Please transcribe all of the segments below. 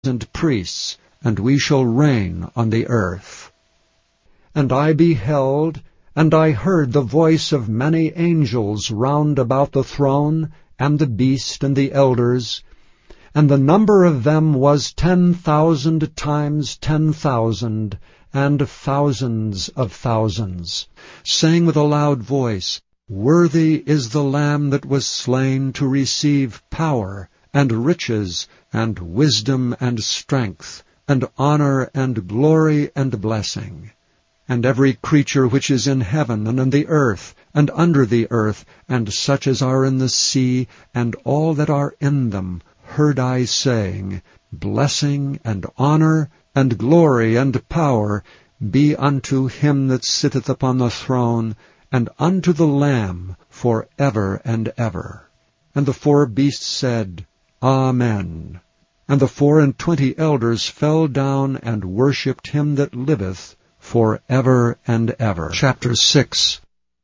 and priests, and we shall reign on the earth. And I beheld, and I heard the voice of many angels round about the throne, and the beast, and the elders, and the number of them was 10,000 times 10,000, and thousands of thousands, saying with a loud voice, Worthy is the Lamb that was slain to receive power, and riches, and wisdom, and strength, and honor, and glory, and blessing. And every creature which is in heaven, and on the earth, and under the earth, and such as are in the sea, and all that are in them, heard I saying, Blessing, and honor, and glory, and power be unto him that sitteth upon the throne, and unto the Lamb for ever and ever. And the 4 beasts said, Amen. And the 24 elders fell down and worshipped him that liveth for ever and ever. Chapter 6.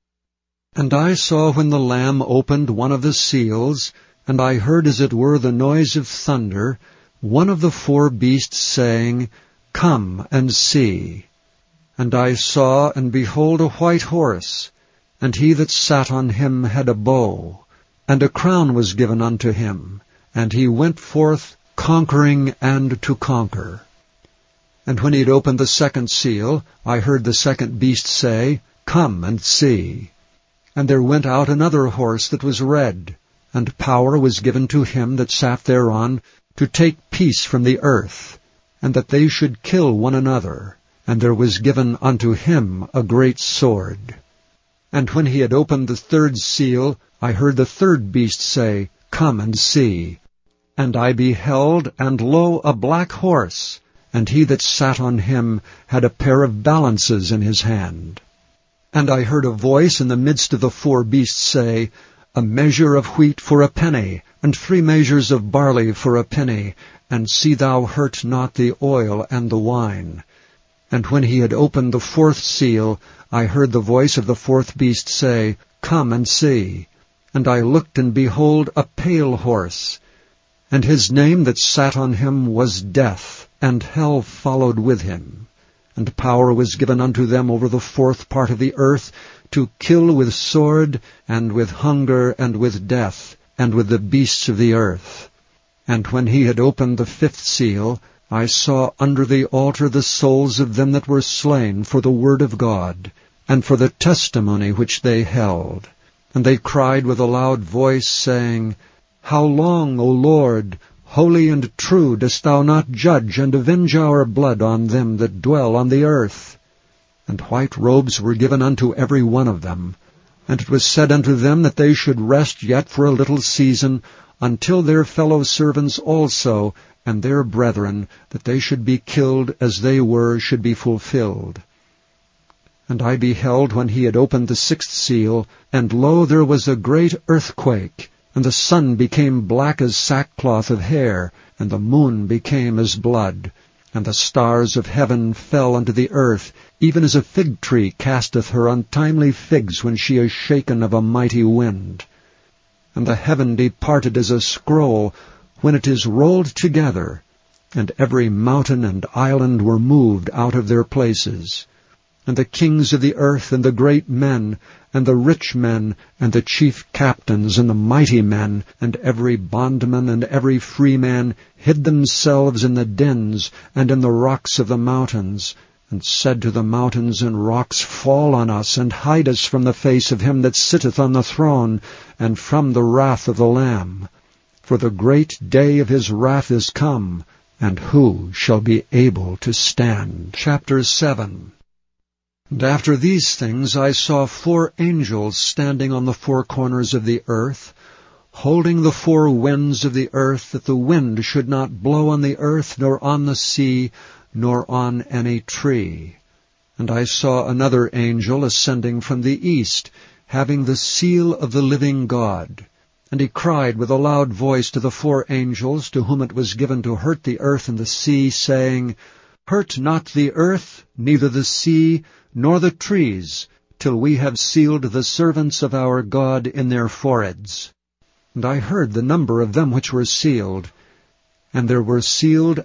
And I saw when the Lamb opened one of the seals, and I heard as it were the noise of thunder, one of the 4 beasts saying, Come and see. And I saw, and behold, a white horse, and he that sat on him had a bow, and a crown was given unto him, and he went forth conquering and to conquer. And when he had opened the 2nd seal, I heard the 2nd beast say, Come and see. And there went out another horse that was red, and power was given to him that sat thereon to take peace from the earth, and that they should kill one another. And there was given unto him a great sword. And when he had opened the 3rd seal, I heard the 3rd beast say, Come and see. And I beheld, and lo, a black horse, and he that sat on him had a pair of balances in his hand. And I heard a voice in the midst of the 4 beasts say, A measure of wheat for a penny, and 3 measures of barley for a penny, and see thou hurt not the oil and the wine. And when he had opened the 4th seal, I heard the voice of the 4th beast say, Come and see. And I looked, and behold, a pale horse. And his name that sat on him was Death, and hell followed with him. And power was given unto them over the 4th part of the earth, to kill with sword, and with hunger, and with death, and with the beasts of the earth. And when he had opened the 5th seal, I saw under the altar the souls of them that were slain for the word of God, and for the testimony which they held. And they cried with a loud voice, saying, How long, O Lord, holy and true, dost thou not judge and avenge our blood on them that dwell on the earth? And white robes were given unto every one of them. And it was said unto them that they should rest yet for a little season, until their fellow servants also, and their brethren, that they should be killed as they were, should be fulfilled. And I beheld when he had opened the 6th seal, and lo, there was a great earthquake, and the sun became black as sackcloth of hair, and the moon became as blood, and the stars of heaven fell unto the earth, even as a fig tree casteth her untimely figs when she is shaken of a mighty wind. And the heaven departed as a scroll, when it is rolled together, and every mountain and island were moved out of their places. And the kings of the earth, and the great men, and the rich men, and the chief captains, and the mighty men, and every bondman and every free man, hid themselves in the dens, and in the rocks of the mountains, and said to the mountains and rocks, Fall on us, and hide us from the face of him that sitteth on the throne, and from the wrath of the Lamb. For the great day of his wrath is come, and who shall be able to stand? Chapter 7. And after these things I saw 4 angels standing on the 4 corners of the earth, holding the 4 winds of the earth, that the wind should not blow on the earth, nor on the sea, nor on any tree. And I saw another angel ascending from the east, having the seal of the living God. And he cried with a loud voice to the 4 angels, to whom it was given to hurt the earth and the sea, saying, Hurt not the earth, neither the sea, nor the trees, till we have sealed the servants of our God in their foreheads. And I heard the number of them which were sealed, And there were sealed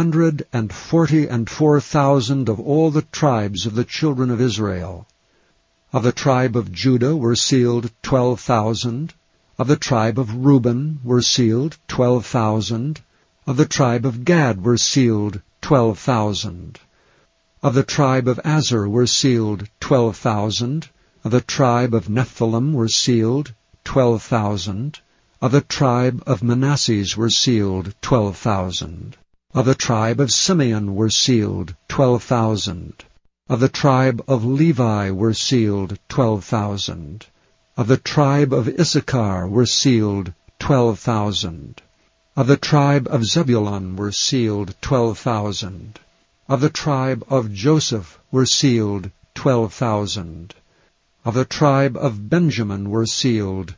144,000 of all the tribes of the children of Israel. Of the tribe of Judah were sealed 12,000. Of the tribe of Reuben were sealed 12,000. Of the tribe of Gad were sealed 12,000. Of the tribe of Aser were sealed 12,000. Of the tribe of Nephthalim were sealed 12,000. Of the tribe of Manasseh were sealed 12,000. Of the tribe of Simeon were sealed 12,000. Of the tribe of Levi were sealed 12,000. Of the tribe of Issachar were sealed 12,000. Of the tribe of Zebulun were sealed 12,000. Of the tribe of Joseph were sealed 12,000. Of the tribe of Benjamin were sealed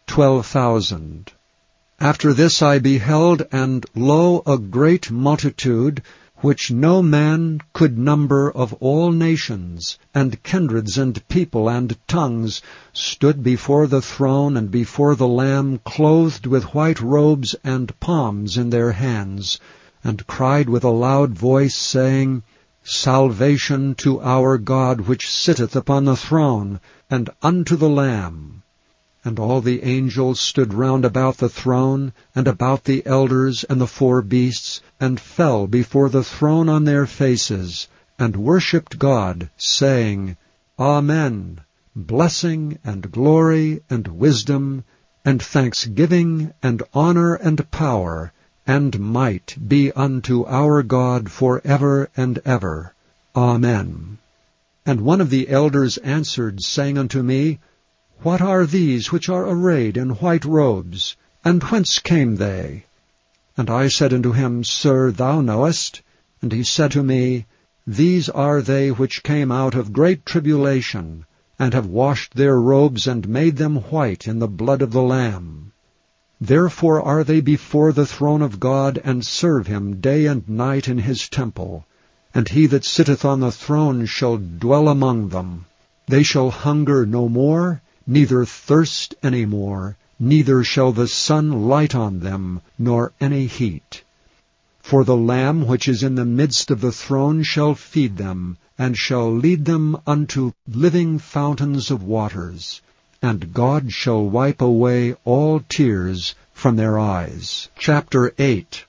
12,000. After this I beheld, and lo, a great multitude, which no man could number, of all nations, and kindreds, and people, and tongues, stood before the throne and before the Lamb, clothed with white robes and palms in their hands, and cried with a loud voice, saying, Salvation to our God, which sitteth upon the throne, and unto the Lamb. And all the angels stood round about the throne, and about the elders and the 4 beasts, and fell before the throne on their faces, and worshipped God, saying, Amen. Blessing and glory and wisdom, and thanksgiving and honor and power, and might be unto our God for ever and ever. Amen. And one of the elders answered, saying unto me, What are these which are arrayed in white robes, and whence came they? And I said unto him, Sir, thou knowest. And he said to me, These are they which came out of great tribulation, and have washed their robes and made them white in the blood of the Lamb. Therefore are they before the throne of God, and serve him day and night in his temple. And he that sitteth on the throne shall dwell among them. They shall hunger no more, neither thirst any more, neither shall the sun light on them, nor any heat. For the Lamb which is in the midst of the throne shall feed them, and shall lead them unto living fountains of waters, and God shall wipe away all tears from their eyes. Chapter 8.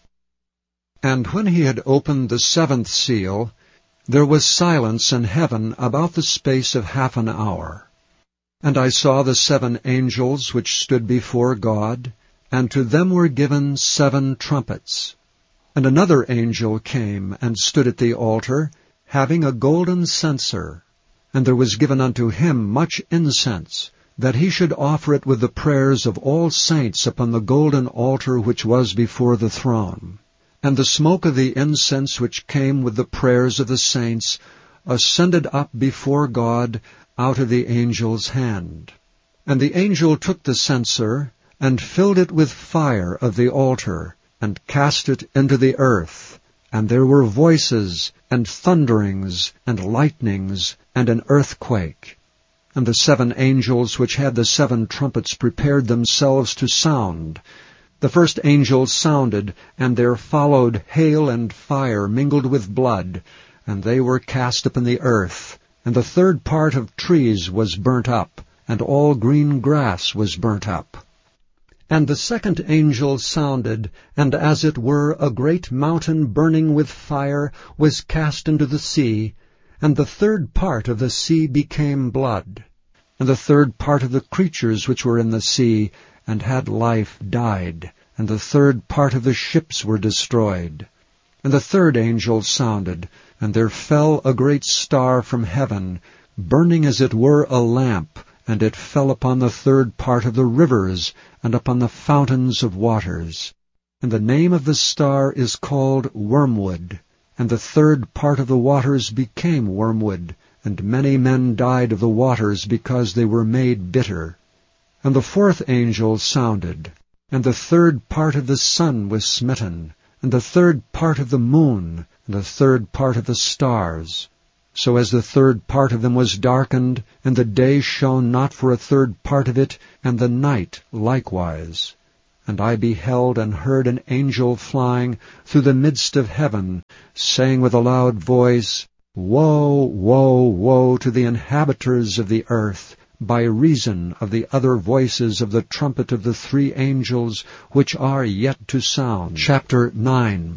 And when he had opened the 7th seal, there was silence in heaven about the space of half an hour. And I saw the 7 angels which stood before God, and to them were given 7 trumpets. And another angel came and stood at the altar, having a golden censer. And there was given unto him much incense, that he should offer it with the prayers of all saints upon the golden altar which was before the throne. And the smoke of the incense which came with the prayers of the saints ascended up before God out of the angel's hand. And the angel took the censer, and filled it with fire of the altar, and cast it into the earth. And there were voices, and thunderings, and lightnings, and an earthquake. And the 7 angels which had the 7 trumpets prepared themselves to sound. The first angel sounded, and there followed hail and fire mingled with blood, and they were cast upon the earth. And the 3rd part of trees was burnt up, and all green grass was burnt up. And the 2nd angel sounded, and as it were a great mountain burning with fire was cast into the sea, and the 3rd part of the sea became blood. And the 3rd part of the creatures which were in the sea and had life died, and the 3rd part of the ships were destroyed. And the 3rd angel sounded, and there fell a great star from heaven, burning as it were a lamp, and it fell upon the 3rd part of the rivers, and upon the fountains of waters. And the name of the star is called Wormwood. And the 3rd part of the waters became wormwood, and many men died of the waters, because they were made bitter. And the 4th angel sounded, and the 3rd part of the sun was smitten, and the 3rd part of the moon, and the 3rd part of the stars, so as the 3rd part of them was darkened, and the day shone not for a 3rd part of it, and the night likewise. And I beheld and heard an angel flying through the midst of heaven, saying with a loud voice, Woe, woe, woe to the inhabitants of the earth, by reason of the other voices of the trumpet of the three angels which are yet to sound. Chapter 9.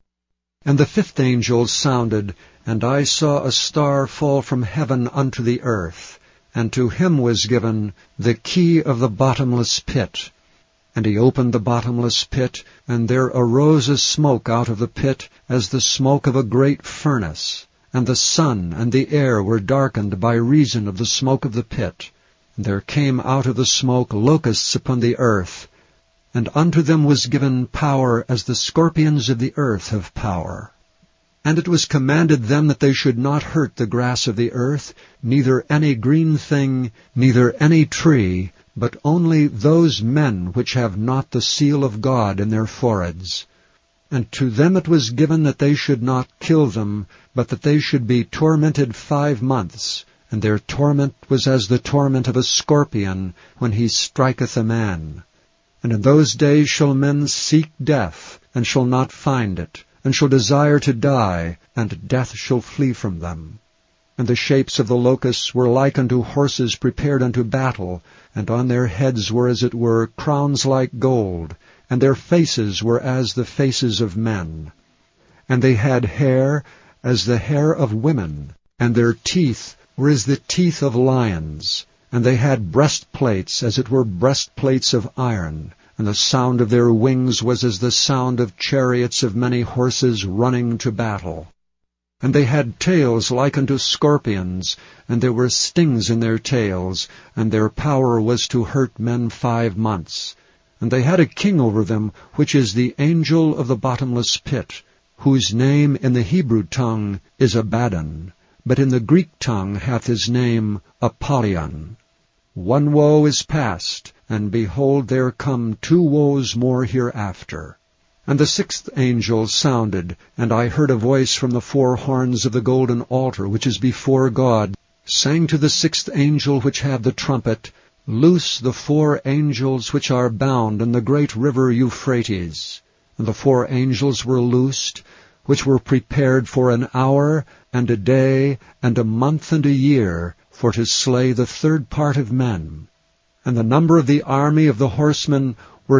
And the fifth angel sounded, and I saw a star fall from heaven unto the earth, and to him was given the key of the bottomless pit. And he opened the bottomless pit, and there arose a smoke out of the pit, as the smoke of a great furnace. And the sun and the air were darkened by reason of the smoke of the pit. And there came out of the smoke locusts upon the earth, and unto them was given power as the scorpions of the earth have power. And it was commanded them that they should not hurt the grass of the earth, neither any green thing, neither any tree, but only those men which have not the seal of God in their foreheads. And to them it was given that they should not kill them, but that they should be tormented 5 months, and their torment was as the torment of a scorpion when he striketh a man. And in those days shall men seek death, and shall not find it, and shall desire to die, and death shall flee from them. And the shapes of the locusts were like unto horses prepared unto battle, and on their heads were as it were crowns like gold, and their faces were as the faces of men. And they had hair as the hair of women, and their teeth were as the teeth of lions. And they had breastplates as it were breastplates of iron, and the sound of their wings was as the sound of chariots of many horses running to battle. And they had tails like unto scorpions, and there were stings in their tails, and their power was to hurt men 5 months. And they had a king over them, which is the angel of the bottomless pit, whose name in the Hebrew tongue is Abaddon, but in the Greek tongue hath his name Apollyon. 1 woe is past, and behold there come 2 woes more hereafter. And the sixth angel sounded, and I heard a voice from the 4 horns of the golden altar which is before God, saying to the sixth angel which had the trumpet, Loose the 4 angels which are bound in the great river Euphrates. And the 4 angels were loosed, which were prepared for an hour, and a day, and a month, and a year, for to slay the 3rd part of men. And the number of the army of the horsemen were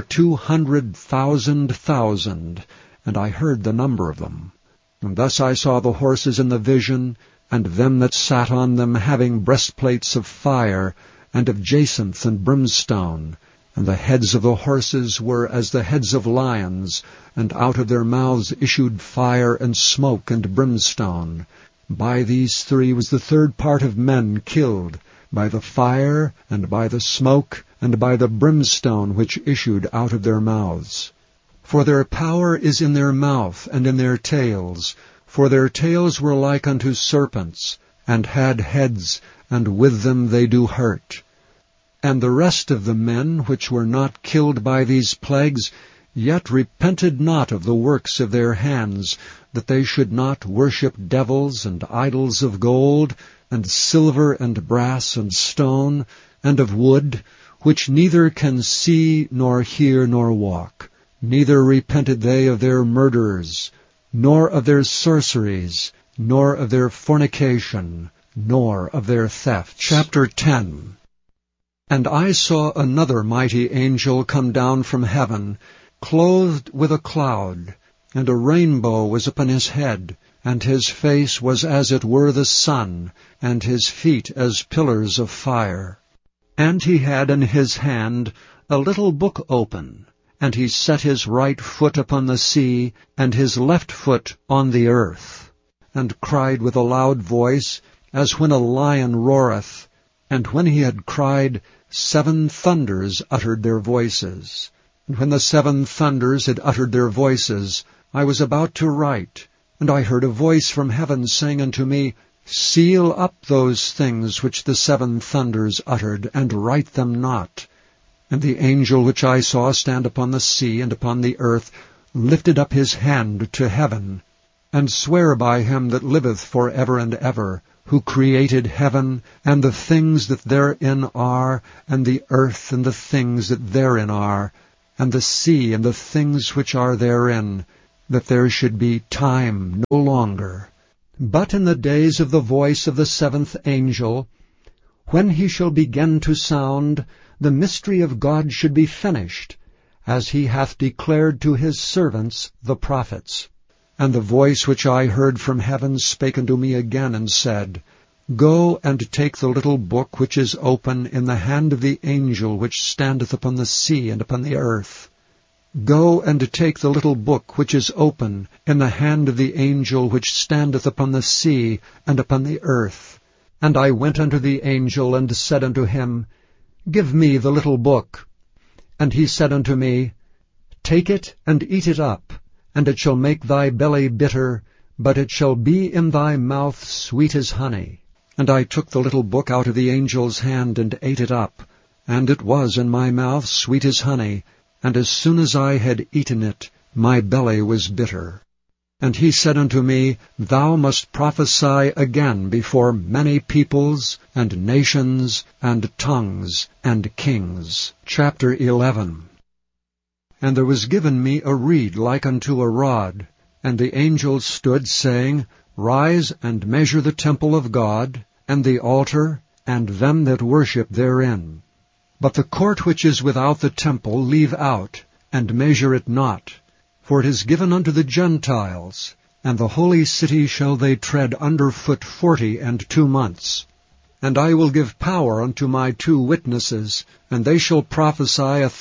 200,000,000, and I heard the number of them. And thus I saw the horses in the vision, and them that sat on them having breastplates of fire, and of jacinth and brimstone. And the heads of the horses were as the heads of lions, and out of their mouths issued fire and smoke and brimstone. By these 3 was the 3rd part of men killed, by the fire, and by the smoke, and by the brimstone which issued out of their mouths. For their power is in their mouth and in their tails, for their tails were like unto serpents, and had heads, and with them they do hurt. And the rest of the men which were not killed by these plagues, yet repented not of the works of their hands, that they should not worship devils and idols of gold, and silver and brass and stone, and of wood, which neither can see nor hear nor walk. Neither repented they of their murderers, nor of their sorceries, nor of their fornication, nor of their thefts. Chapter 10. And I saw another mighty angel come down from heaven, clothed with a cloud, and a rainbow was upon his head, and his face was as it were the sun, and his feet as pillars of fire. And he had in his hand a little book open, and he set his right foot upon the sea, and his left foot on the earth, and cried with a loud voice, as when a lion roareth. And when he had cried, 7 thunders uttered their voices. And when the 7 thunders had uttered their voices, I was about to write, and I heard a voice from heaven saying unto me, Seal up those things which the 7 thunders uttered, and write them not. And the angel which I saw stand upon the sea and upon the earth lifted up his hand to heaven, and sware by him that liveth for ever and ever, who created heaven, and the things that therein are, and the earth and the things that therein are, and the sea and the things which are therein, that there should be time no longer. But in the days of the voice of the seventh angel, when he shall begin to sound, the mystery of God should be finished, as he hath declared to his servants the prophets. And the voice which I heard from heaven spake unto me again, and said, Go and take the little book which is open in the hand of the angel which standeth upon the sea and upon the earth. Go and take the little book which is open in the hand of the angel which standeth upon the sea and upon the earth. And I went unto the angel, and said unto him, Give me the little book. And he said unto me, Take it, and eat it up, and it shall make thy belly bitter, but it shall be in thy mouth sweet as honey. And I took the little book out of the angel's hand, and ate it up, and it was in my mouth sweet as honey, and as soon as I had eaten it, my belly was bitter. And he said unto me, Thou must prophesy again before many peoples, and nations, and tongues, and kings. Chapter 11. And there was given me a reed like unto a rod, and the angel stood, saying, Rise and measure the temple of God, and the altar, and them that worship therein. But the court which is without the temple leave out, and measure it not. For it is given unto the Gentiles, and the holy city shall they tread under foot 42 months. And I will give power unto my 2 witnesses, and they shall prophesy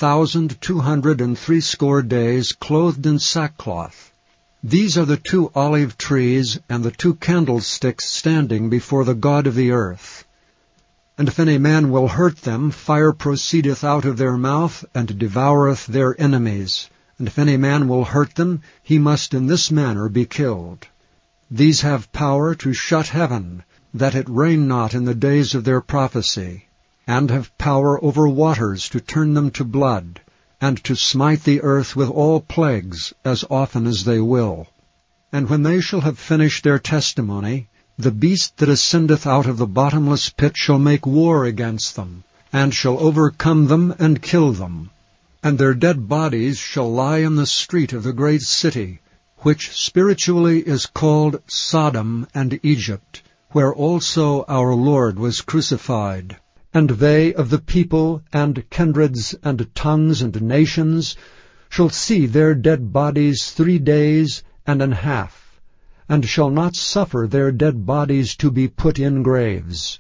1,260 days, clothed in sackcloth. These are the 2 olive trees, and the 2 candlesticks standing before the God of the earth. And if any man will hurt them, fire proceedeth out of their mouth, and devoureth their enemies. And if any man will hurt them, he must in this manner be killed. These have power to shut heaven, that it rain not in the days of their prophecy, and have power over waters to turn them to blood, and to smite the earth with all plagues, as often as they will. And when they shall have finished their testimony, the beast that ascendeth out of the bottomless pit shall make war against them, and shall overcome them and kill them. And their dead bodies shall lie in the street of the great city, which spiritually is called Sodom and Egypt, where also our Lord was crucified. And they of the people and kindreds and tongues and nations shall see their dead bodies 3 days and an half, and shall not suffer their dead bodies to be put in graves.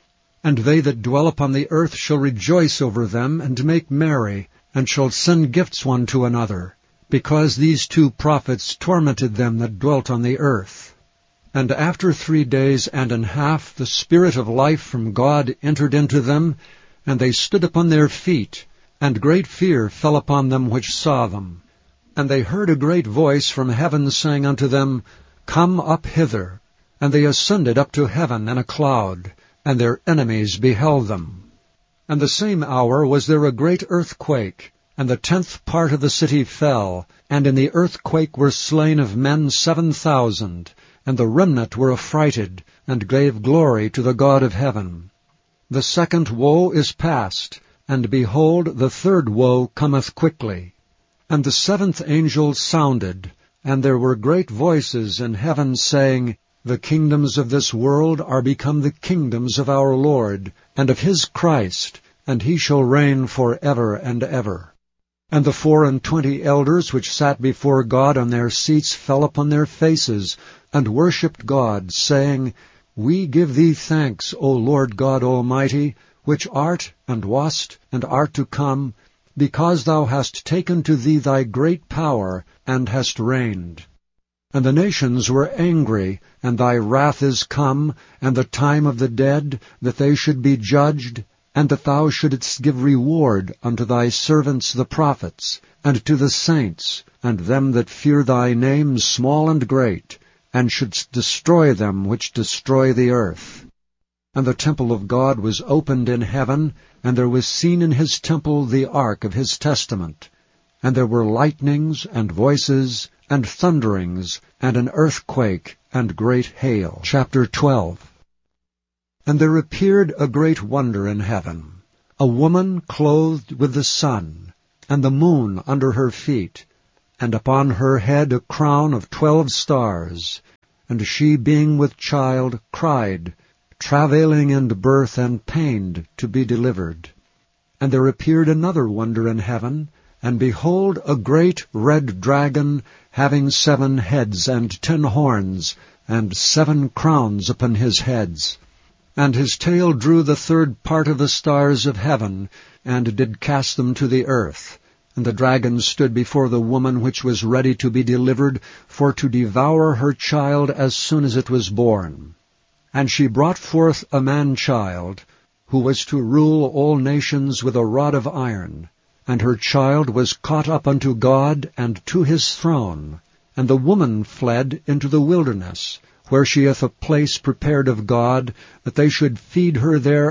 And they that dwell upon the earth shall rejoice over them, and make merry, and shall send gifts one to another, because these 2 prophets tormented them that dwelt on the earth. And after 3 days and an half the Spirit of life from God entered into them, and they stood upon their feet, and great fear fell upon them which saw them. And they heard a great voice from heaven saying unto them, Come up hither. And they ascended up to heaven in a cloud, and their enemies beheld them. And the same hour was there a great earthquake, and the 10th part of the city fell, and in the earthquake were slain of men 7,000, and the remnant were affrighted, and gave glory to the God of heaven. The 2nd woe is past, and behold, the 3rd woe cometh quickly. And the 7th angel sounded, and there were great voices in heaven, saying, The kingdoms of this world are become the kingdoms of our Lord, and of his Christ, and he shall reign for ever and ever. And the 24 elders which sat before God on their seats fell upon their faces, and worshipped God, saying, We give thee thanks, O Lord God Almighty, which art, and wast, and art to come, because thou hast taken to thee thy great power, and hast reigned. And the nations were angry, and thy wrath is come, and the time of the dead, that they should be judged, and that thou shouldest give reward unto thy servants the prophets, and to the saints, and them that fear thy name, small and great, and shouldst destroy them which destroy the earth. And the temple of God was opened in heaven, and there was seen in his temple the ark of his testament. And there were lightnings, and voices, and thunderings, and an earthquake, and great hail. Chapter 12. And there appeared a great wonder in heaven, a woman clothed with the sun, and the moon under her feet, and upon her head a crown of 12 stars. And she, being with child, cried, travailing in birth and pained to be delivered. And there appeared another wonder in heaven, and behold, a great red dragon, having 7 heads and 10 horns, and 7 crowns upon his heads. And his tail drew the 3rd part of the stars of heaven, and did cast them to the earth. And the dragon stood before the woman which was ready to be delivered, for to devour her child as soon as it was born. And she brought forth a man-child, who was to rule all nations with a rod of iron. And her child was caught up unto God and to his throne. And the woman fled into the wilderness, where she hath a place prepared of God, that they should feed her there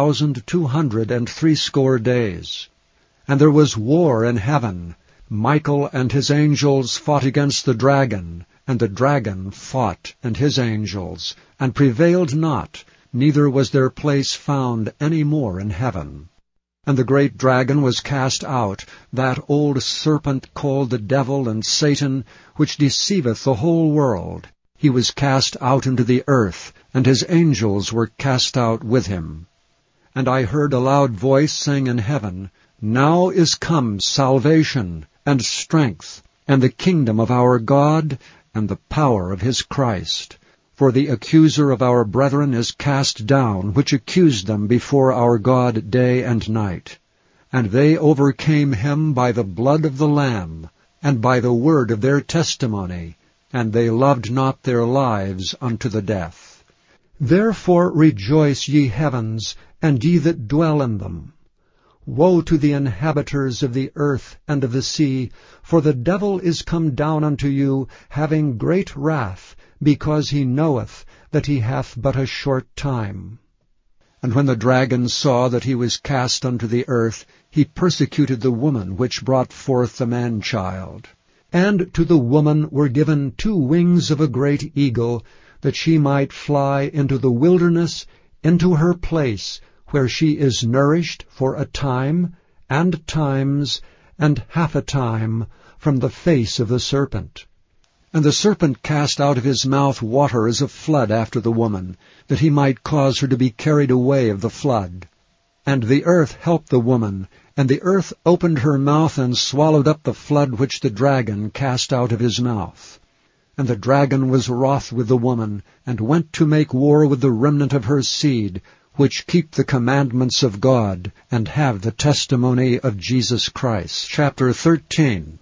1,260 days. And there was war in heaven. Michael and his angels fought against the dragon, and the dragon fought and his angels, and prevailed not, neither was their place found any more in heaven. And the great dragon was cast out, that old serpent called the devil and Satan, which deceiveth the whole world. He was cast out into the earth, and his angels were cast out with him. And I heard a loud voice saying in heaven, Now is come salvation, and strength, and the kingdom of our God, and the power of his Christ. For the accuser of our brethren is cast down, which accused them before our God day and night. And they overcame him by the blood of the Lamb, and by the word of their testimony, and they loved not their lives unto the death. Therefore rejoice, ye heavens, and ye that dwell in them. Woe to the inhabitants of the earth and of the sea, for the devil is come down unto you, having great wrath, because he knoweth that he hath but a short time. And when the dragon saw that he was cast unto the earth, he persecuted the woman which brought forth the man-child. And to the woman were given 2 wings of a great eagle, that she might fly into the wilderness, into her place, where she is nourished for a time, and times, and half a time, from the face of the serpent. And the serpent cast out of his mouth water as a flood after the woman, that he might cause her to be carried away of the flood. And the earth helped the woman, and the earth opened her mouth and swallowed up the flood which the dragon cast out of his mouth. And the dragon was wroth with the woman, and went to make war with the remnant of her seed, which keep the commandments of God, and have the testimony of Jesus Christ. Chapter 13.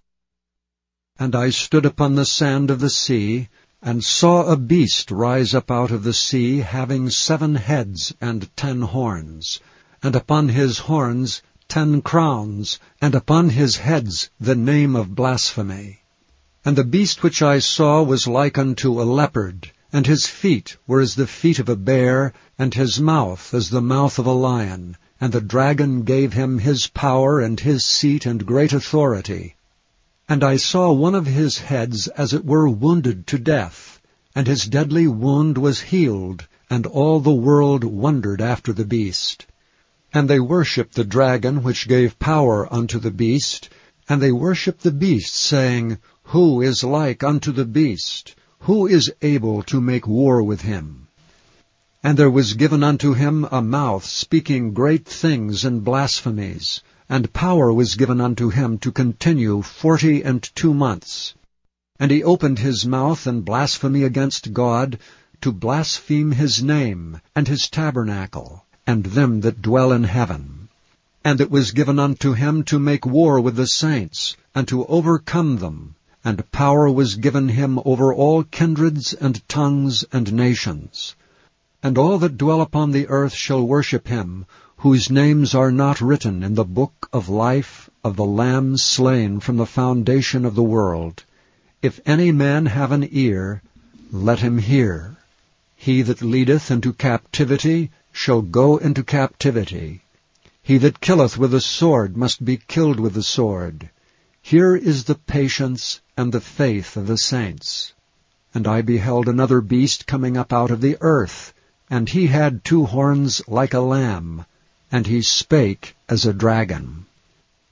And I stood upon the sand of the sea, and saw a beast rise up out of the sea, having 7 heads and 10 horns, and upon his horns 10 crowns, and upon his heads the name of blasphemy. And the beast which I saw was like unto a leopard, and his feet were as the feet of a bear, and his mouth as the mouth of a lion. And the dragon gave him his power and his seat and great authority. And I saw one of his heads as it were wounded to death, and his deadly wound was healed, and all the world wondered after the beast. And they worshipped the dragon which gave power unto the beast, and they worshipped the beast, saying, Who is like unto the beast? Who is able to make war with him? And there was given unto him a mouth speaking great things and blasphemies, and power was given unto him to continue 42 months. And he opened his mouth in blasphemy against God, to blaspheme his name, and his tabernacle, and them that dwell in heaven. And it was given unto him to make war with the saints, and to overcome them. And power was given him over all kindreds and tongues and nations. And all that dwell upon the earth shall worship him, whose names are not written in the book of life of the Lamb slain from the foundation of the world. If any man have an ear, let him hear. He that leadeth into captivity shall go into captivity. He that killeth with the sword must be killed with the sword. Here is the patience and the faith of the saints. And I beheld another beast coming up out of the earth, and he had 2 horns like a lamb, and he spake as a dragon.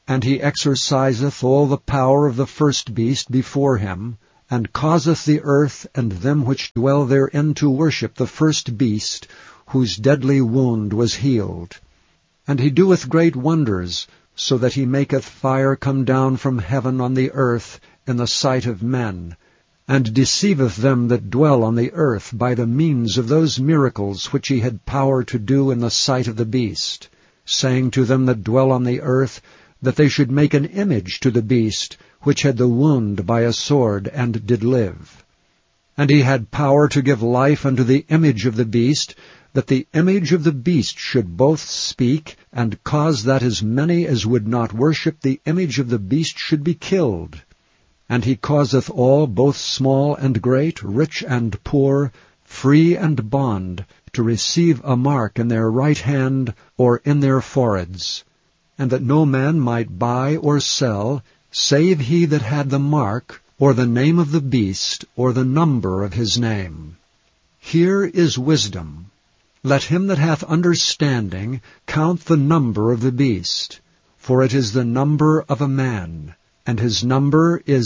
And he exerciseth all the power of the first beast before him, and causeth the earth and them which dwell therein to worship the first beast, whose deadly wound was healed. And he doeth great wonders, so that he maketh fire come down from heaven on the earth in the sight of men, and deceiveth them that dwell on the earth by the means of those miracles which he had power to do in the sight of the beast, saying to them that dwell on the earth, that they should make an image to the beast, which had the wound by a sword, and did live. And he had power to give life unto the image of the beast, that the image of the beast should both speak, and cause that as many as would not worship the image of the beast should be killed. And he causeth all, both small and great, rich and poor, free and bond, to receive a mark in their right hand or in their foreheads, and that no man might buy or sell, save he that had the mark, or the name of the beast, or the number of his name. Here is wisdom. Let him that hath understanding count the number of the beast, for it is the number of a man, and his number is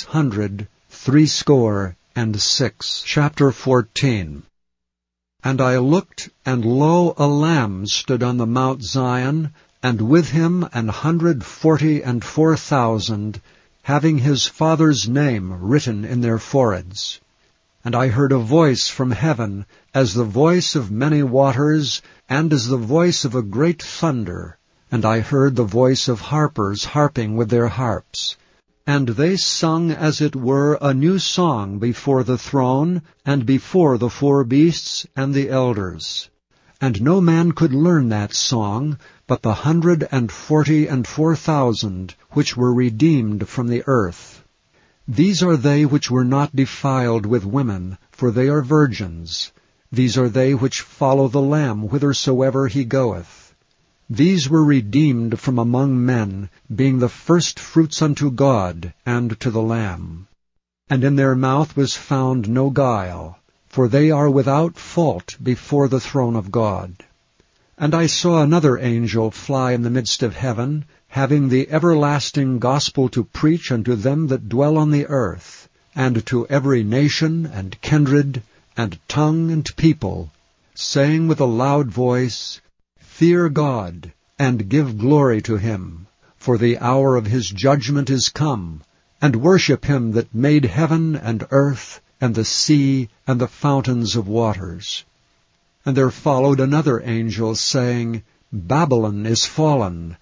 666. Chapter 14. And I looked, and lo, a Lamb stood on the Mount Zion, and with him 144,000, having his Father's name written in their foreheads. And I heard a voice from heaven, as the voice of many waters, and as the voice of a great thunder. And I heard the voice of harpers harping with their harps. And they sung as it were a new song before the throne, and before the four beasts and the elders. And no man could learn that song, but the 144,000 which were redeemed from the earth. These are they which were not defiled with women, for they are virgins. These are they which follow the Lamb whithersoever he goeth. These were redeemed from among men, being the firstfruits unto God and to the Lamb. And in their mouth was found no guile, for they are without fault before the throne of God. And I saw another angel fly in the midst of heaven, having the everlasting gospel to preach unto them that dwell on the earth, and to every nation, and kindred, and tongue, and people, saying with a loud voice, Fear God, and give glory to him, for the hour of his judgment is come, and worship him that made heaven and earth, and the sea, and the fountains of waters. And there followed another angel, saying, Babylon is fallen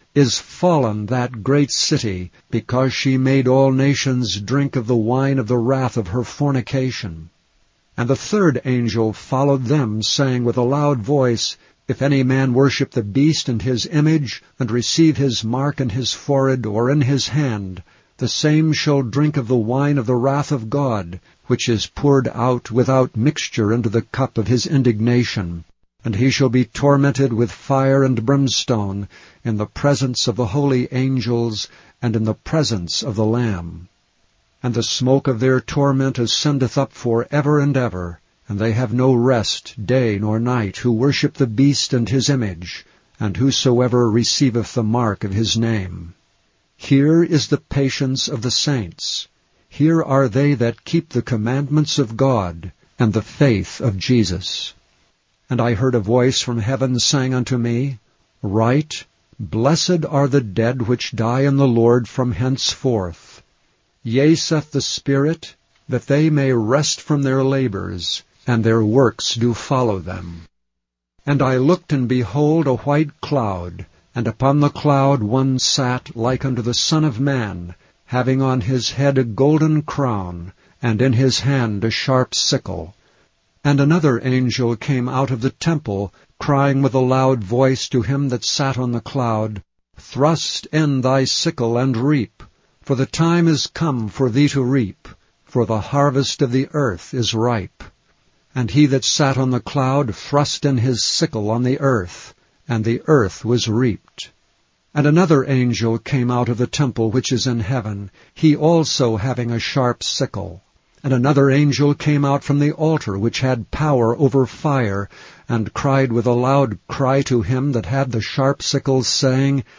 that great city, because she made all nations drink of the wine of the wrath of her fornication. And the third angel followed them, saying with a loud voice, If any man worship the beast and his image, and receive his mark in his forehead or in his hand, the same shall drink of the wine of the wrath of God, which is poured out without mixture into the cup of his indignation. And he shall be tormented with fire and brimstone in the presence of the holy angels and in the presence of the Lamb. And the smoke of their torment ascendeth up for ever and ever, and they have no rest day nor night, who worship the beast and his image, and whosoever receiveth the mark of his name. Here is the patience of the saints. Here are they that keep the commandments of God, and the faith of Jesus. And I heard a voice from heaven saying unto me, Write, Blessed are the dead which die in the Lord from henceforth. Yea, saith the Spirit, that they may rest from their labors, and their works do follow them. And I looked, and behold a white cloud, and upon the cloud one sat like unto the Son of Man, having on his head a golden crown, and in his hand a sharp sickle. And another angel came out of the temple, crying with a loud voice to him that sat on the cloud, Thrust in thy sickle and reap, for the time is come for thee to reap, for the harvest of the earth is ripe. And he that sat on the cloud thrust in his sickle on the earth, and the earth was reaped. And another angel came out of the temple which is in heaven, he also having a sharp sickle. And another angel came out from the altar which had power over fire, and cried with a loud cry to him that had the sharp sickle, saying,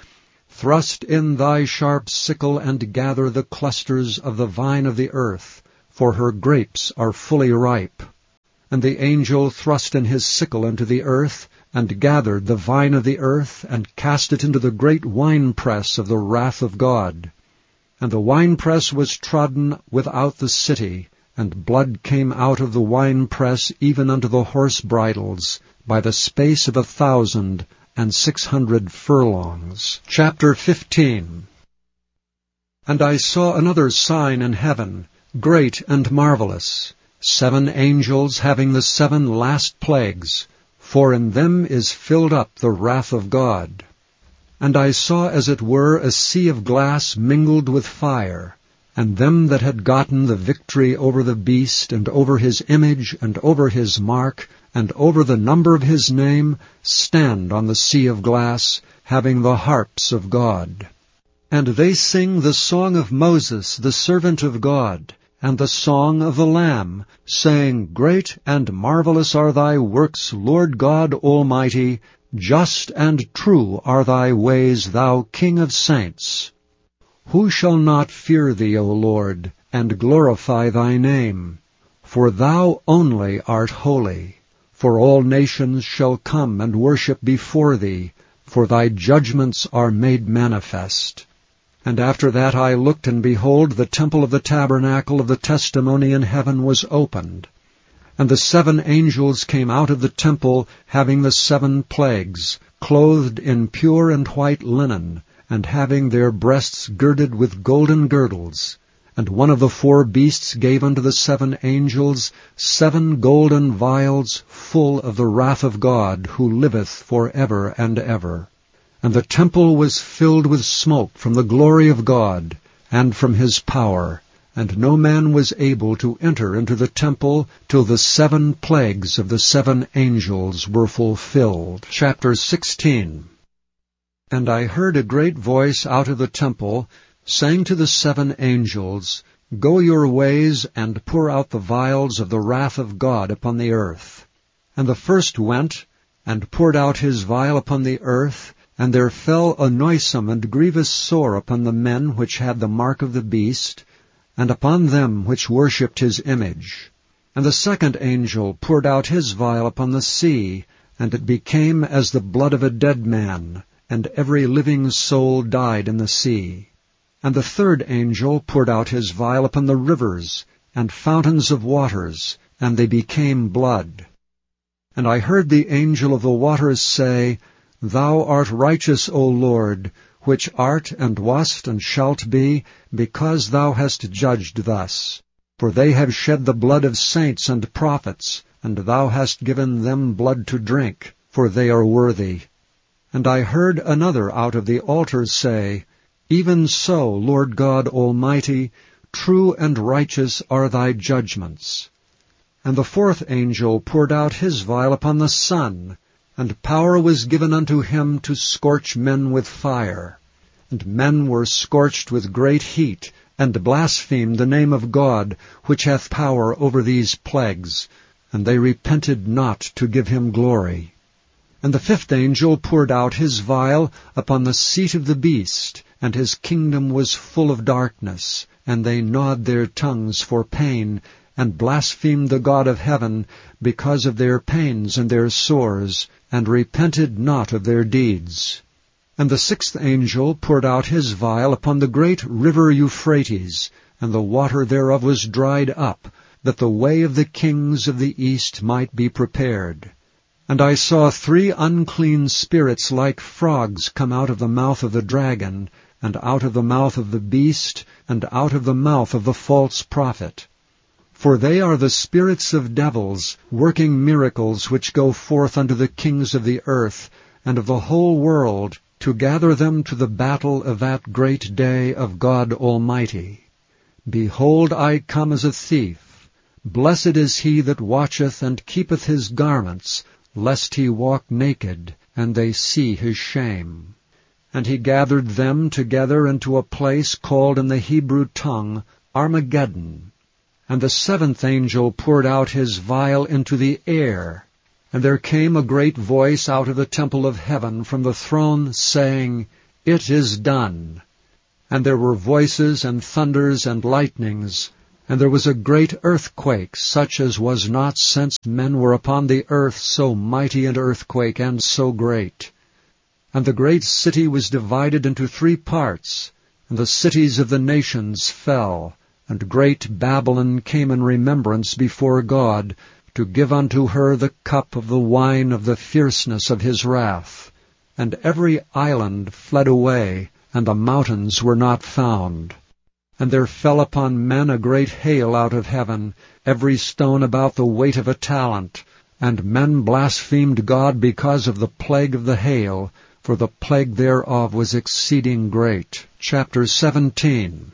Thrust in thy sharp sickle, and gather the clusters of the vine of the earth, for her grapes are fully ripe. And the angel thrust in his sickle into the earth, and gathered the vine of the earth, and cast it into the great winepress of the wrath of God. And the winepress was trodden without the city, and blood came out of the winepress even unto the horse bridles, by the space of 1,600 furlongs. Chapter 15. And I saw another sign in heaven, great and marvelous, 7 angels having the 7 last plagues, for in them is filled up the wrath of God. And I saw as it were a sea of glass mingled with fire, and them that had gotten the victory over the beast, and over his image, and over his mark, and over the number of his name, stand on the sea of glass, having the harps of God. And they sing the song of Moses, the servant of God, and the song of the Lamb, saying, Great and marvelous are thy works, Lord God Almighty, just and true are thy ways, thou King of saints. Who shall not fear thee, O Lord, and glorify thy name? For thou only art holy. For all nations shall come and worship before thee, for thy judgments are made manifest. And after that I looked, and behold, the temple of the tabernacle of the testimony in heaven was opened. And the 7 angels came out of the temple, having the 7 plagues, clothed in pure and white linen, and having their breasts girded with golden girdles. And one of the 4 beasts gave unto the 7 angels 7 golden vials full of the wrath of God, who liveth for ever and ever. And the temple was filled with smoke from the glory of God, and from his power, and no man was able to enter into the temple till the 7 plagues of the 7 angels were fulfilled. Chapter 16. And I heard a great voice out of the temple, saying to the 7 angels, Go your ways, and pour out the vials of the wrath of God upon the earth. And the first went, and poured out his vial upon the earth, and there fell a noisome and grievous sore upon the men which had the mark of the beast, and upon them which worshipped his image. And the second angel poured out his vial upon the sea, and it became as the blood of a dead man, and every living soul died in the sea. And the third angel poured out his vial upon the rivers, and fountains of waters, and they became blood. And I heard the angel of the waters say, Thou art righteous, O Lord, which art and wast and shalt be, because thou hast judged thus. For they have shed the blood of saints and prophets, and thou hast given them blood to drink, for they are worthy. And I heard another out of the altar say, Even so, Lord God Almighty, true and righteous are thy judgments. And the fourth angel poured out his vial upon the sun, and power was given unto him to scorch men with fire. And men were scorched with great heat, and blasphemed the name of God, which hath power over these plagues, and they repented not to give him glory. And the fifth angel poured out his vial upon the seat of the beast, and his kingdom was full of darkness, and they gnawed their tongues for pain, and blasphemed the God of heaven because of their pains and their sores, and repented not of their deeds. And the sixth angel poured out his vial upon the great river Euphrates, and the water thereof was dried up, that the way of the kings of the east might be prepared. And I saw 3 unclean spirits like frogs come out of the mouth of the dragon, and out of the mouth of the beast, and out of the mouth of the false prophet. For they are the spirits of devils, working miracles which go forth unto the kings of the earth, and of the whole world, to gather them to the battle of that great day of God Almighty. Behold, I come as a thief. Blessed is he that watcheth and keepeth his garments, lest he walk naked, and they see his shame. And he gathered them together into a place called in the Hebrew tongue Armageddon. And the seventh angel poured out his vial into the air. And there came a great voice out of the temple of heaven from the throne, saying, It is done. And there were voices and thunders and lightnings, and there was a great earthquake, such as was not since men were upon the earth, so mighty an earthquake and so great. And the great city was divided into 3 parts, and the cities of the nations fell, and great Babylon came in remembrance before God, to give unto her the cup of the wine of the fierceness of his wrath. And every island fled away, and the mountains were not found. And there fell upon men a great hail out of heaven, every stone about the weight of a talent. And men blasphemed God because of the plague of the hail, for the plague thereof was exceeding great. Chapter 17.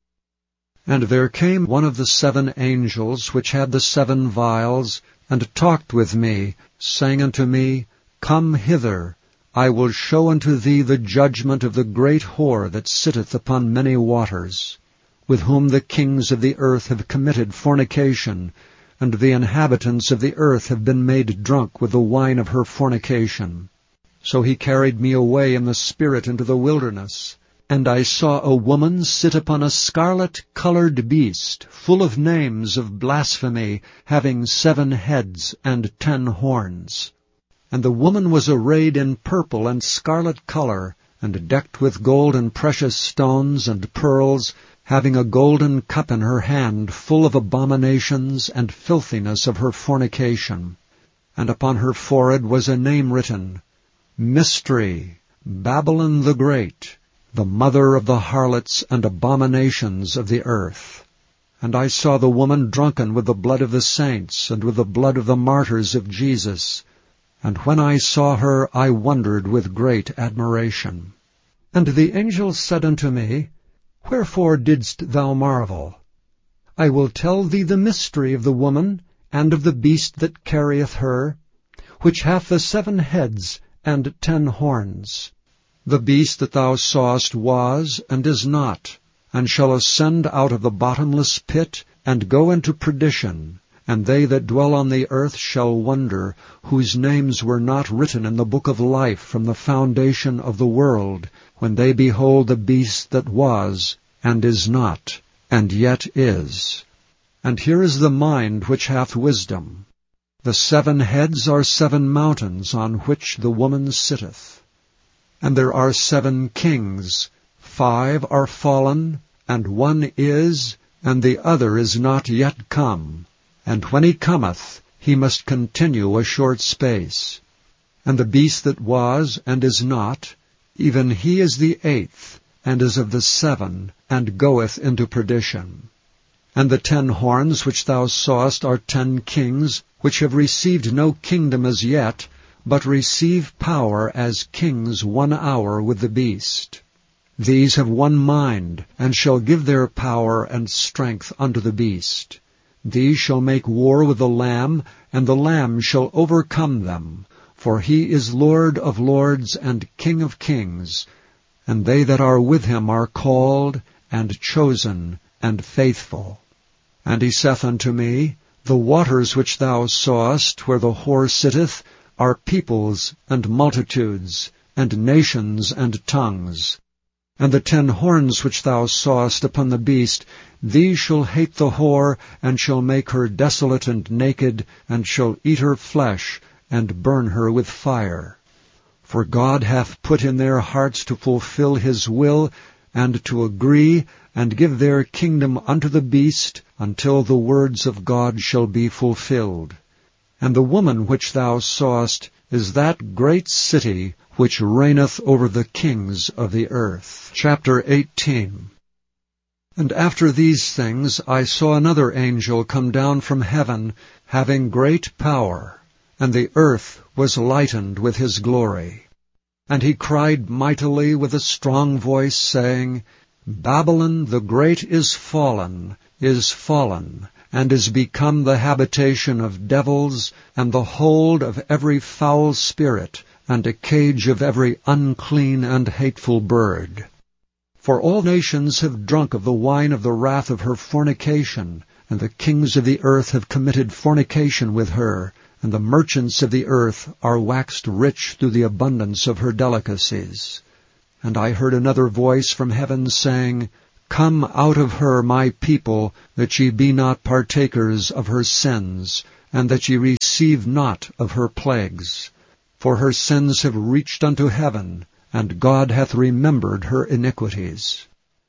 And there came one of the 7 angels which had the 7 vials, and talked with me, saying unto me, Come hither, I will show unto thee the judgment of the great whore that sitteth upon many waters, with whom the kings of the earth have committed fornication, and the inhabitants of the earth have been made drunk with the wine of her fornication. So he carried me away in the spirit into the wilderness, and I saw a woman sit upon a scarlet-colored beast, full of names of blasphemy, having 7 heads and 10 horns. And the woman was arrayed in purple and scarlet color, and decked with gold and precious stones and pearls, having a golden cup in her hand, full of abominations and filthiness of her fornication. And upon her forehead was a name written, Mystery, Babylon the Great, the mother of the harlots and abominations of the earth. And I saw the woman drunken with the blood of the saints, and with the blood of the martyrs of Jesus. And when I saw her, I wondered with great admiration. And the angel said unto me, Wherefore didst thou marvel? I will tell thee the mystery of the woman, and of the beast that carrieth her, which hath the 7 heads and 10 horns. The beast that thou sawest was, and is not, and shall ascend out of the bottomless pit, and go into perdition. And they that dwell on the earth shall wonder, whose names were not written in the book of life from the foundation of the world, when they behold the beast that was, and is not, and yet is. And here is the mind which hath wisdom. The 7 heads are 7 mountains on which the woman sitteth. And there are 7 kings, 5 are fallen, and 1 is, and the other is not yet come. And when he cometh, he must continue a short space. And the beast that was, and is not, even he is the 8th, and is of the 7, and goeth into perdition. And the 10 horns which thou sawest are 10 kings, which have received no kingdom as yet, but receive power as kings 1 hour with the beast. These have 1 mind, and shall give their power and strength unto the beast. These shall make war with the Lamb, and the Lamb shall overcome them. For he is Lord of lords and King of kings, and they that are with him are called, and chosen, and faithful. And he saith unto me, The waters which thou sawest, where the whore sitteth, are peoples, and multitudes, and nations, and tongues. And the 10 horns which thou sawest upon the beast, these shall hate the whore, and shall make her desolate and naked, and shall eat her flesh, and burn her with fire. For God hath put in their hearts to fulfill his will, and to agree, and give their kingdom unto the beast, until the words of God shall be fulfilled. And the woman which thou sawest is that great city which reigneth over the kings of the earth. Chapter 18. And after these things I saw another angel come down from heaven, having great power, and the earth was lightened with his glory. And he cried mightily with a strong voice, saying, Babylon the great is fallen, and is become the habitation of devils, and the hold of every foul spirit, and a cage of every unclean and hateful bird. For all nations have drunk of the wine of the wrath of her fornication, and the kings of the earth have committed fornication with her, and the merchants of the earth are waxed rich through the abundance of her delicacies. And I heard another voice from heaven saying, Come out of her, my people, that ye be not partakers of her sins, and that ye receive not of her plagues. For her sins have reached unto heaven, and God hath remembered her iniquities.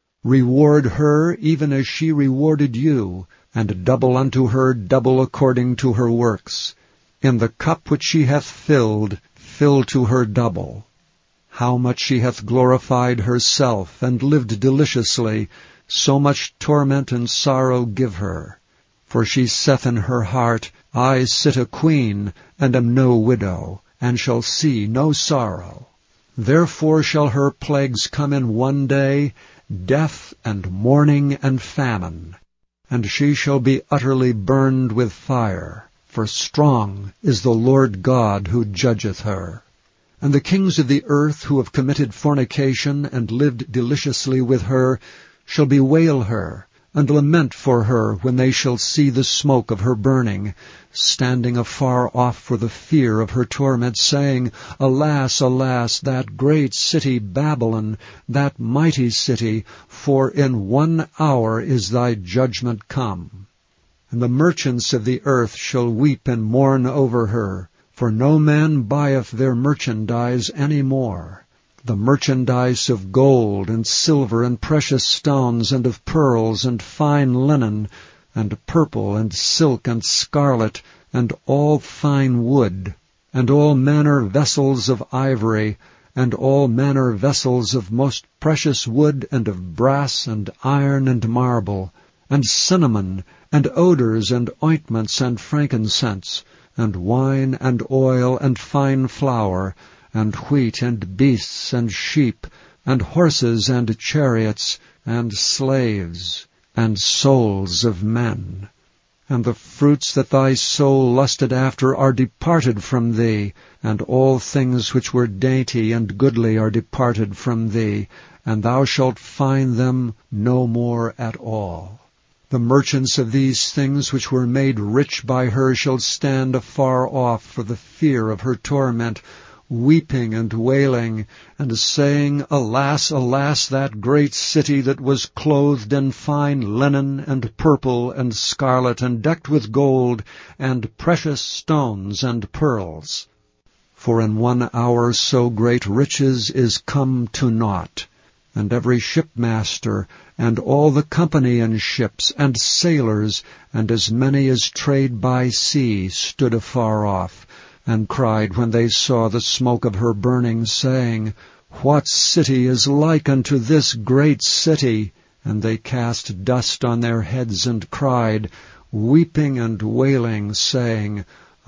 Reward her even as she rewarded you, and double unto her double according to her works. In the cup which she hath filled, fill to her double. How much she hath glorified herself, and lived deliciously, so much torment and sorrow give her. For she saith in her heart, I sit a queen, and am no widow, and shall see no sorrow. Therefore shall her plagues come in one day, death and mourning and famine. And she shall be utterly burned with fire, for strong is the Lord God who judgeth her. And the kings of the earth who have committed fornication and lived deliciously with her shall bewail her, and lament for her when they shall see the smoke of her burning, standing afar off for the fear of her torment, saying, Alas, alas, that great city Babylon, that mighty city, for in 1 hour is thy judgment come. And the merchants of the earth shall weep and mourn over her, for no man buyeth their merchandise any more. The merchandise of gold and silver and precious stones and of pearls and fine linen and purple and silk and scarlet and all fine wood, and all manner vessels of ivory, and all manner vessels of most precious wood and of brass and iron and marble, and cinnamon, and odors and ointments and frankincense, and wine and oil and fine flour, and wheat and beasts and sheep, and horses and chariots, and slaves, and souls of men. And the fruits that thy soul lusted after are departed from thee, and all things which were dainty and goodly are departed from thee, and thou shalt find them no more at all. The merchants of these things which were made rich by her shall stand afar off for the fear of her torment, weeping and wailing, and saying, Alas, alas, that great city that was clothed in fine linen, and purple, and scarlet, and decked with gold, and precious stones, and pearls. For in 1 hour so great riches is come to naught. And every shipmaster, and all the company in ships, and sailors, and as many as trade by sea, stood afar off, and cried when they saw the smoke of her burning, saying, What city is like unto this great city? And they cast dust on their heads and cried, weeping and wailing, saying,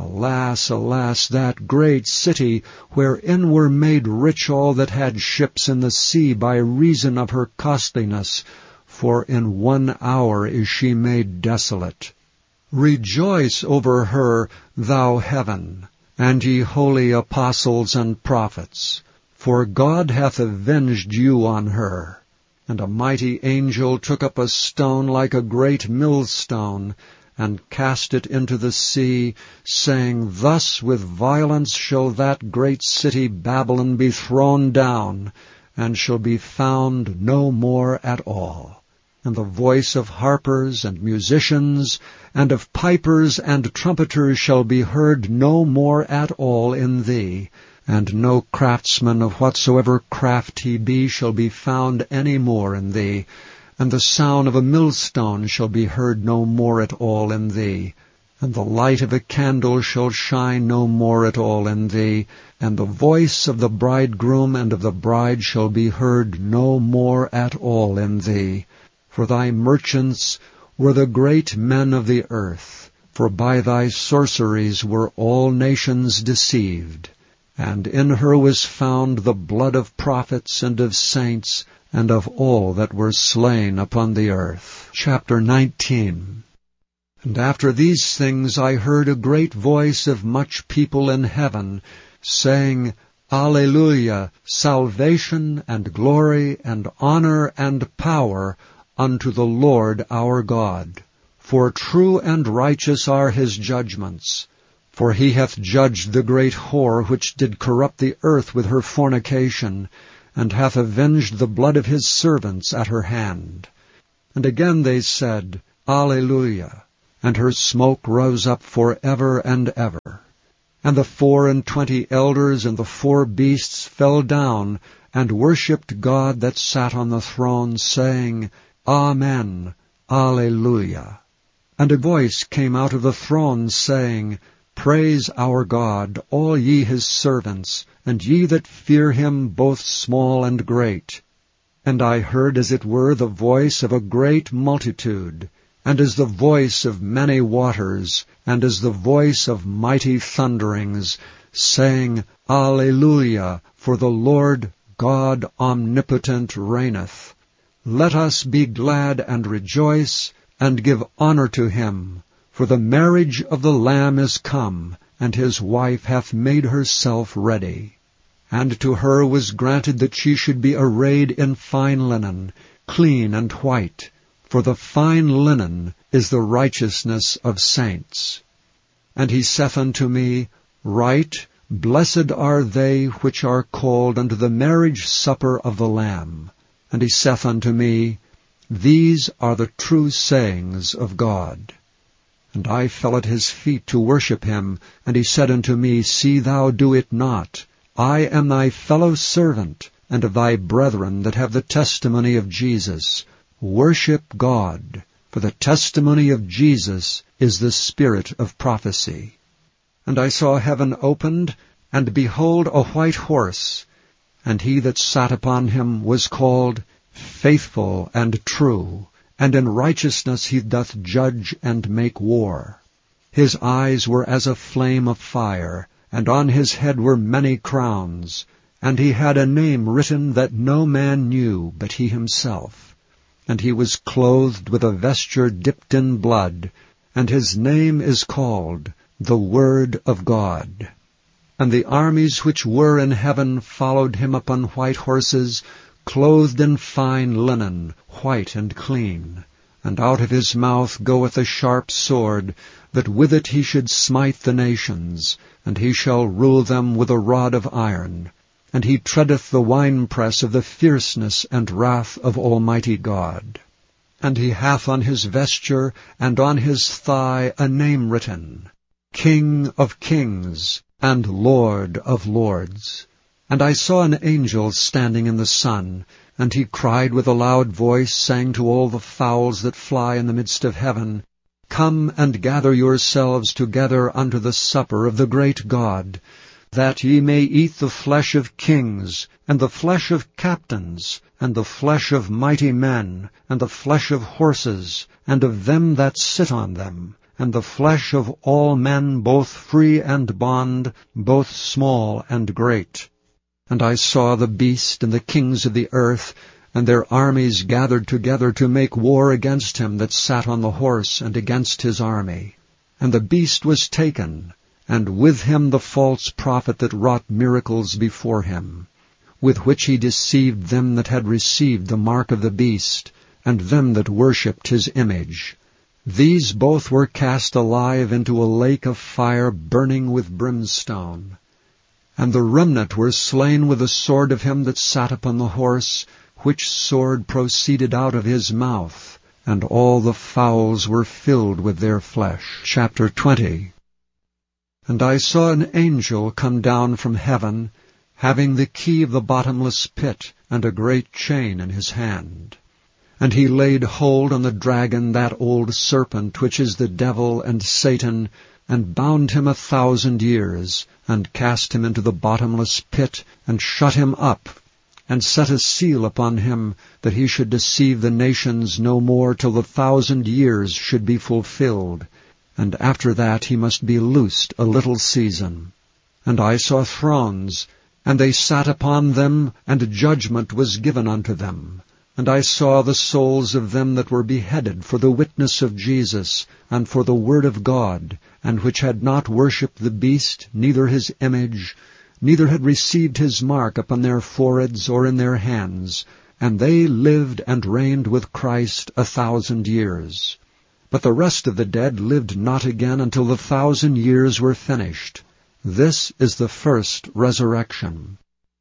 Alas, alas, that great city, wherein were made rich all that had ships in the sea by reason of her costliness, for in 1 hour is she made desolate. Rejoice over her, thou heaven, and ye holy apostles and prophets, for God hath avenged you on her. And a mighty angel took up a stone like a great millstone, and cast it into the sea, saying, Thus with violence shall that great city Babylon be thrown down, and shall be found no more at all. And the voice of harpers and musicians, and of pipers and trumpeters shall be heard no more at all in thee, and no craftsman of whatsoever craft he be shall be found any more in thee. And the sound of a millstone shall be heard no more at all in thee. And the light of a candle shall shine no more at all in thee. And the voice of the bridegroom and of the bride shall be heard no more at all in thee. For thy merchants were the great men of the earth, for by thy sorceries were all nations deceived. And in her was found the blood of prophets and of saints, and of all that were slain upon the earth. Chapter 19. And after these things I heard a great voice of much people in heaven, saying, Alleluia, salvation and glory and honor and power unto the Lord our God. For true and righteous are his judgments. For he hath judged the great whore which did corrupt the earth with her fornication, and hath avenged the blood of his servants at her hand. And again they said, Alleluia. And her smoke rose up for ever and ever. And the 24 elders and the 4 beasts fell down, and worshipped God that sat on the throne, saying, Amen, Alleluia. And a voice came out of the throne, saying, Praise our God, all ye his servants, and ye that fear him, both small and great. And I heard as it were the voice of a great multitude, and as the voice of many waters, and as the voice of mighty thunderings, saying, Alleluia, for the Lord God omnipotent reigneth. Let us be glad and rejoice, and give honor to him, for the marriage of the Lamb is come, and his wife hath made herself ready. And to her was granted that she should be arrayed in fine linen, clean and white, for the fine linen is the righteousness of saints. And he saith unto me, Write, Blessed are they which are called unto the marriage supper of the Lamb. And he saith unto me, These are the true sayings of God. And I fell at his feet to worship him, and he said unto me, See thou do it not. I am thy fellow servant, and of thy brethren that have the testimony of Jesus. Worship God, for the testimony of Jesus is the spirit of prophecy. And I saw heaven opened, and behold a white horse, and he that sat upon him was called Faithful and True, and in righteousness he doth judge and make war. His eyes were as a flame of fire, and on his head were many crowns, and he had a name written that no man knew but he himself. And he was clothed with a vesture dipped in blood, and his name is called the Word of God. And the armies which were in heaven followed him upon white horses, clothed in fine linen, white and clean. And out of his mouth goeth a sharp sword, that with it he should smite the nations, and he shall rule them with a rod of iron. And he treadeth the winepress of the fierceness and wrath of Almighty God. And he hath on his vesture and on his thigh a name written, King of Kings and Lord of Lords. And I saw an angel standing in the sun, and he cried with a loud voice, saying to all the fowls that fly in the midst of heaven, Come and gather yourselves together unto the supper of the great God, that ye may eat the flesh of kings, and the flesh of captains, and the flesh of mighty men, and the flesh of horses, and of them that sit on them, and the flesh of all men, both free and bond, both small and great. And I saw the beast and the kings of the earth, and their armies gathered together to make war against him that sat on the horse, and against his army. And the beast was taken, and with him the false prophet that wrought miracles before him, with which he deceived them that had received the mark of the beast, and them that worshipped his image. These both were cast alive into a lake of fire burning with brimstone. And the remnant were slain with the sword of him that sat upon the horse, which sword proceeded out of his mouth, and all the fowls were filled with their flesh. Chapter 20. And I saw an angel come down from heaven, having the key of the bottomless pit, and a great chain in his hand. And he laid hold on the dragon, that old serpent, which is the devil and Satan, and bound him 1,000 years, and cast him into the bottomless pit, and shut him up, and set a seal upon him, that he should deceive the nations no more till the 1,000 years should be fulfilled. And after that he must be loosed a little season. And I saw thrones, and they sat upon them, and judgment was given unto them. And I saw the souls of them that were beheaded for the witness of Jesus, and for the word of God, and which had not worshipped the beast, neither his image, neither had received his mark upon their foreheads or in their hands, and they lived and reigned with Christ 1,000 years. But the rest of the dead lived not again until the 1,000 years were finished. This is the first resurrection.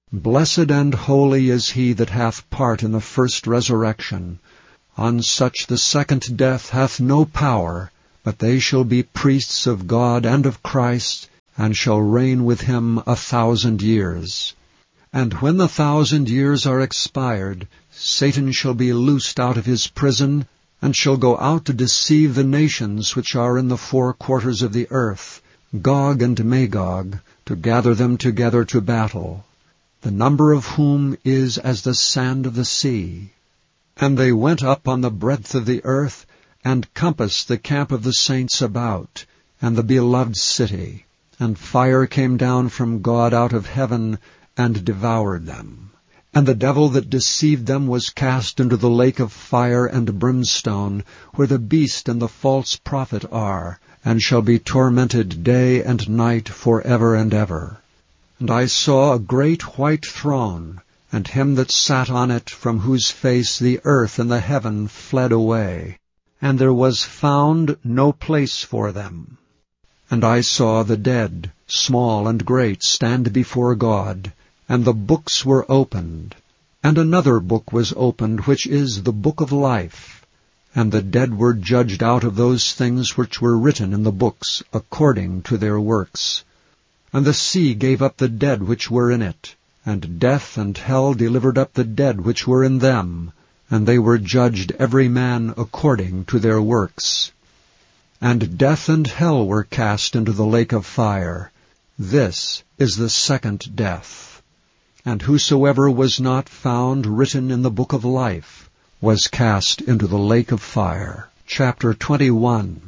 Blessed and holy is he that hath part in the first resurrection. On such the second death hath no power, but they shall be priests of God and of Christ, and shall reign with him 1,000 years. And when the 1,000 years are expired, Satan shall be loosed out of his prison, and shall go out to deceive the nations which are in the four quarters of the earth, Gog and Magog, to gather them together to battle, the number of whom is as the sand of the sea. And they went up on the breadth of the earth, and compassed the camp of the saints about, and the beloved city. And fire came down from God out of heaven, and devoured them. And the devil that deceived them was cast into the lake of fire and brimstone, where the beast and the false prophet are, and shall be tormented day and night for ever and ever. And I saw a great white throne, and him that sat on it, from whose face the earth and the heaven fled away, and there was found no place for them. And I saw the dead, small and great, stand before God, and the books were opened. And another book was opened, which is the book of life. And the dead were judged out of those things which were written in the books, according to their works. And the sea gave up the dead which were in it, and death and hell delivered up the dead which were in them, and they were judged every man according to their works. And death and hell were cast into the lake of fire. This is the second death. And whosoever was not found written in the book of life was cast into the lake of fire. Chapter 21.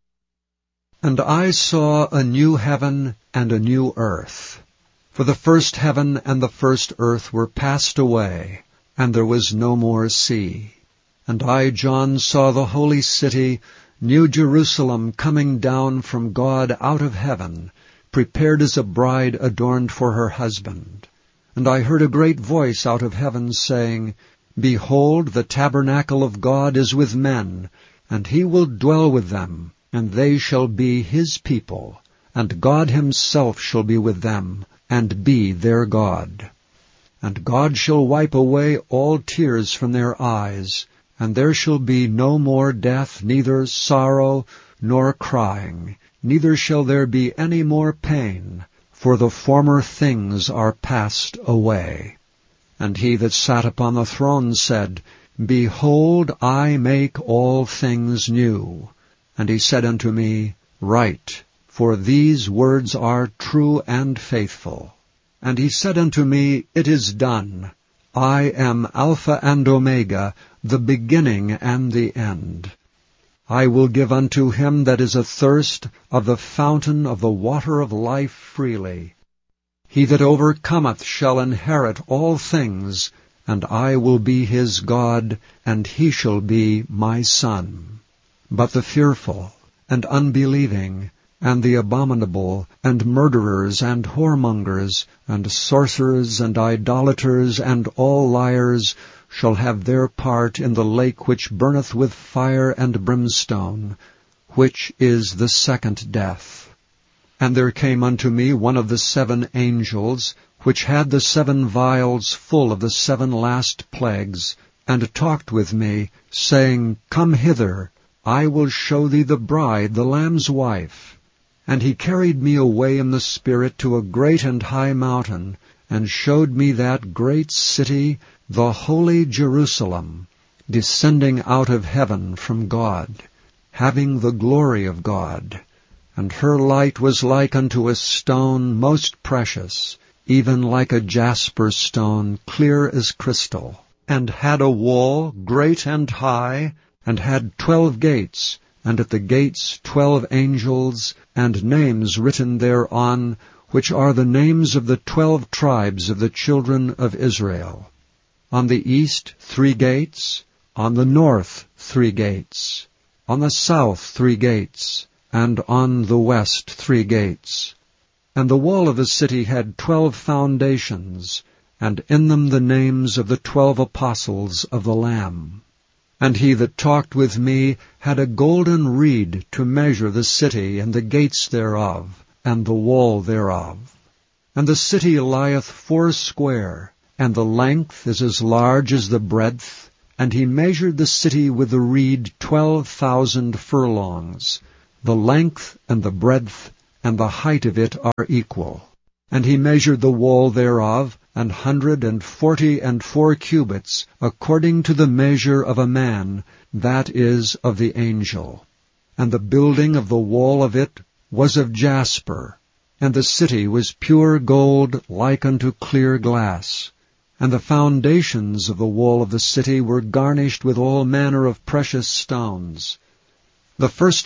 And I saw a new heaven and a new earth. For the first heaven and the first earth were passed away, and there was no more sea. And I, John, saw the holy city, New Jerusalem, coming down from God out of heaven, prepared as a bride adorned for her husband. And I heard a great voice out of heaven saying, Behold, the tabernacle of God is with men, and he will dwell with them, and they shall be his people, and God himself shall be with them, and be their God. And God shall wipe away all tears from their eyes, and there shall be no more death, neither sorrow, nor crying, neither shall there be any more pain, for the former things are passed away. And he that sat upon the throne said, Behold, I make all things new. And he said unto me, Write, for these words are true and faithful. And he said unto me, It is done. I am Alpha and Omega, the beginning and the end. I will give unto him that is athirst of the fountain of the water of life freely. He that overcometh shall inherit all things, and I will be his God, and he shall be my son. But the fearful, and unbelieving, and the abominable, and murderers, and whoremongers, and sorcerers, and idolaters, and all liars, shall have their part in the lake which burneth with fire and brimstone, which is the second death. And there came unto me one of the 7 angels, which had the 7 vials full of the 7 last plagues, and talked with me, saying, Come hither, I will show thee the bride, the Lamb's wife. And he carried me away in the Spirit to a great and high mountain, and showed me that great city, the holy Jerusalem, descending out of heaven from God, having the glory of God. And her light was like unto a stone most precious, even like a jasper stone, clear as crystal, and had a wall great and high, and had 12 gates, and at the gates 12 angels, and names written thereon, which are the names of the 12 tribes of the children of Israel. On the east 3 gates, on the north 3 gates, on the south 3 gates, and on the west 3 gates. And the wall of the city had 12 foundations, and in them the names of the 12 apostles of the Lamb. And he that talked with me had a golden reed to measure the city and the gates thereof, and the wall thereof. And the city lieth foursquare, and the length is as large as the breadth. And he measured the city with the reed 12,000 furlongs. The length and the breadth and the height of it are equal. And he measured the wall thereof 144 cubits, according to the measure of a man, that is, of the angel. And the building of the wall of it was of jasper, and the city was pure gold like unto clear glass. And the foundations of the wall of the city were garnished with all manner of precious stones. The first